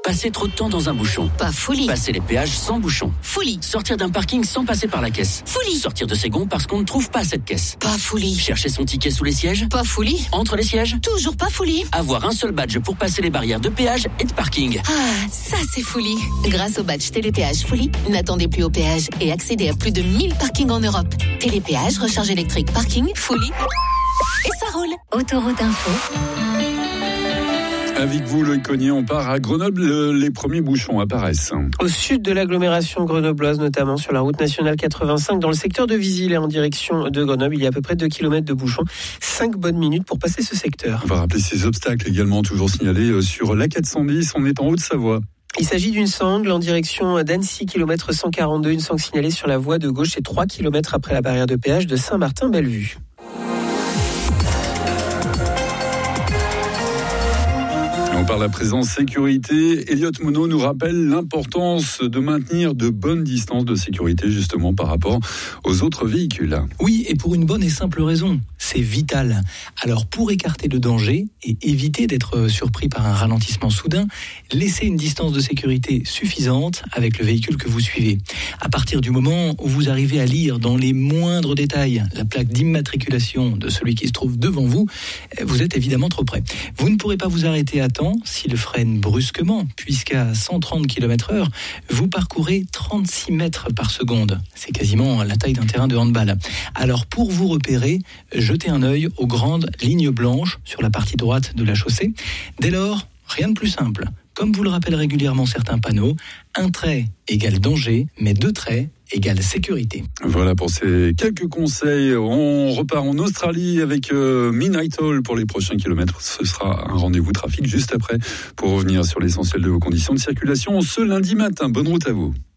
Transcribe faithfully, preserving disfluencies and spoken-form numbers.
Passer trop de temps dans un bouchon. Pas folie. Passer les péages sans bouchon. Folie. Sortir d'un parking sans passer par la caisse. Folie. Sortir de ses gonds parce qu'on ne trouve pas cette caisse. Pas folie. Chercher son ticket sous les sièges. Pas folie. Entre les sièges. Toujours pas folie. Avoir un seul badge pour passer les barrières de péage et de parking. Ah, ça c'est folie. Grâce au badge Télépéage Folie, n'attendez plus au péage et accédez à plus de mille parkings en Europe. Télépéage, recharge électrique, parking, Folie. Et ça roule. Autoroute Info. Avec vous, Loïc Cognier, on part à Grenoble. Les premiers bouchons apparaissent. Au sud de l'agglomération grenobloise, notamment sur la route nationale quatre-vingt-cinq, dans le secteur de Visil et en direction de Grenoble, il y a à peu près deux kilomètres de bouchons. cinq bonnes minutes pour passer ce secteur. On va rappeler ces obstacles également toujours signalés sur l'A quatre cent dix. On est en Haute-Savoie. Il s'agit d'une sangle en direction d'Annecy, kilomètre cent quarante-deux. Une sangle signalée sur la voie de gauche et trois kilomètres après la barrière de péage de Saint-Martin-Bellevue. On parle à présent sécurité. Elliot Monod nous rappelle l'importance de maintenir de bonnes distances de sécurité justement par rapport aux autres véhicules. Oui, et pour une bonne et simple raison, c'est vital. Alors pour écarter le danger et éviter d'être surpris par un ralentissement soudain, laissez une distance de sécurité suffisante avec le véhicule que vous suivez. À partir du moment où vous arrivez à lire dans les moindres détails la plaque d'immatriculation de celui qui se trouve devant vous, vous êtes évidemment trop près. Vous ne pourrez pas vous arrêter à temps s'il freine brusquement, puisqu'à cent trente kilomètres heure, vous parcourez trente-six mètres par seconde. C'est quasiment la taille d'un terrain de handball. Alors pour vous repérer, jetez un œil aux grandes lignes blanches sur la partie droite de la chaussée. Dès lors, rien de plus simple. Comme vous le rappellent régulièrement certains panneaux, un trait égale danger, mais deux traits égale sécurité. Voilà pour ces quelques conseils. On repart en Australie avec euh, Midnight Oil pour les prochains kilomètres. Ce sera un rendez-vous trafic juste après pour revenir sur l'essentiel de vos conditions de circulation ce lundi matin. Bonne route à vous.